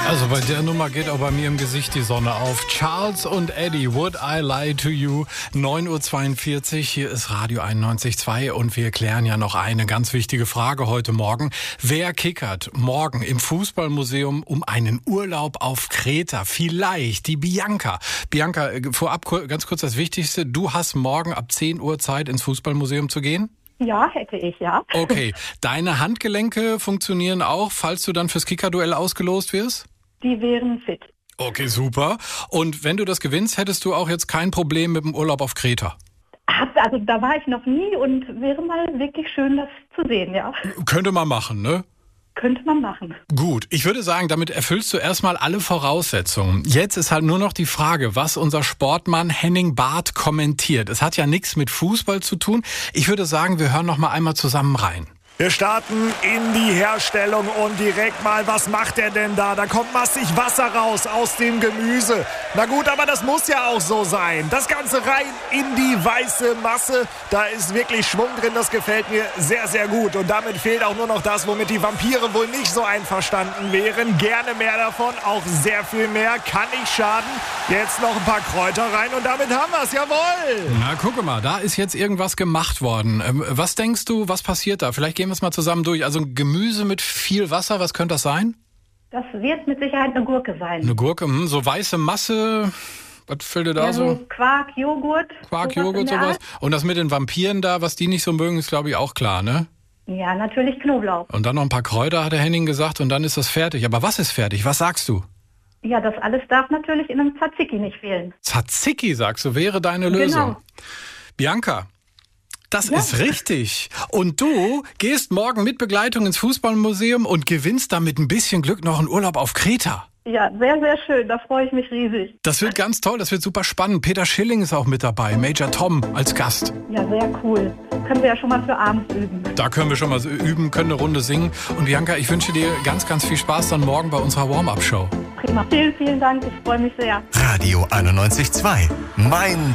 Also bei der Nummer geht auch bei mir im Gesicht die Sonne auf. Charles und Eddie, Would I Lie to You? 9:42 Uhr, hier ist Radio 91.2 und wir klären ja noch eine ganz wichtige Frage heute Morgen. Wer kickert morgen im Fußballmuseum um einen Urlaub auf Kreta? Vielleicht die Bianca. Bianca, vorab ganz kurz das Wichtigste. Du hast morgen ab 10 Uhr Zeit, ins Fußballmuseum zu gehen? Ja, hätte ich, ja. Okay. Deine Handgelenke funktionieren auch, falls du dann fürs Kickerduell ausgelost wirst? Die wären fit. Okay, super. Und wenn du das gewinnst, hättest du auch jetzt kein Problem mit dem Urlaub auf Kreta? Also da war ich noch nie und wäre mal wirklich schön, das zu sehen, ja. Könnte man machen, ne? Könnte man machen. Gut, ich würde sagen, damit erfüllst du erstmal alle Voraussetzungen. Jetzt ist halt nur noch die Frage, was unser Sportmann Henning Barth kommentiert. Es hat ja nichts mit Fußball zu tun. Ich würde sagen, wir hören noch mal einmal zusammen rein. Wir starten in die Herstellung und direkt mal, was macht er denn da? Da kommt massig Wasser raus aus dem Gemüse. Na gut, aber das muss ja auch so sein. Das Ganze rein in die weiße Masse. Da ist wirklich Schwung drin, das gefällt mir sehr, sehr gut. Und damit fehlt auch nur noch das, womit die Vampire wohl nicht so einverstanden wären. Gerne mehr davon, auch sehr viel mehr, kann nicht schaden. Jetzt noch ein paar Kräuter rein und damit haben wir es, jawohl! Na, gucke mal, da ist jetzt irgendwas gemacht worden. Was denkst du, was passiert da? Vielleicht gehen wir es mal zusammen durch. Also ein Gemüse mit viel Wasser, was könnte das sein? Das wird mit Sicherheit eine Gurke sein. Eine Gurke, so weiße Masse. Was fällt dir da Ja, so Quark, Joghurt. Quark, Joghurt, sowas. Und das mit den Vampiren da, was die nicht so mögen, ist glaube ich auch klar, ne? Ja, natürlich Knoblauch. Und dann noch ein paar Kräuter, hat der Henning gesagt, und dann ist das fertig. Aber was ist fertig? Was sagst du? Ja, das alles darf natürlich in einem Tzatziki nicht fehlen. Tzatziki, sagst du, wäre deine Lösung. Genau. Bianca, das ist richtig. Und du gehst morgen mit Begleitung ins Fußballmuseum und gewinnst dann mit ein bisschen Glück noch einen Urlaub auf Kreta. Ja, sehr, sehr schön. Da freue ich mich riesig. Das wird ganz toll, das wird super spannend. Peter Schilling ist auch mit dabei, Major Tom als Gast. Ja, sehr cool. Können wir ja schon mal für abends üben. Da können wir schon mal üben, können eine Runde singen. Und Bianca, ich wünsche dir ganz, ganz viel Spaß dann morgen bei unserer Warm-Up-Show. Prima. Vielen, vielen Dank. Ich freue mich sehr. Radio 91.2. Mein